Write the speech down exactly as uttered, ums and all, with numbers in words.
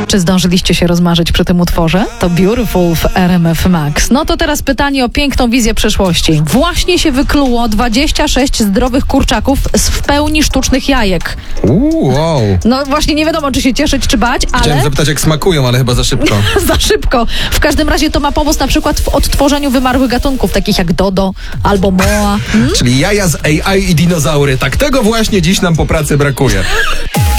Czy zdążyliście się rozmarzyć przy tym utworze? To Beautiful w R M F Max. No to teraz pytanie o piękną wizję przyszłości. Właśnie się wykluło dwadzieścia sześć zdrowych kurczaków z w pełni sztucznych jajek. Uuu, wow. No właśnie nie wiadomo, czy się cieszyć, czy bać, ale... Chciałem zapytać, jak smakują, ale chyba za szybko. za szybko. W każdym razie to ma pomóc na przykład w odtworzeniu wymarłych gatunków, takich jak dodo albo moa. Hmm? Czyli jaja z A I i dinozaury. Tak tego właśnie dziś nam po pracy brakuje.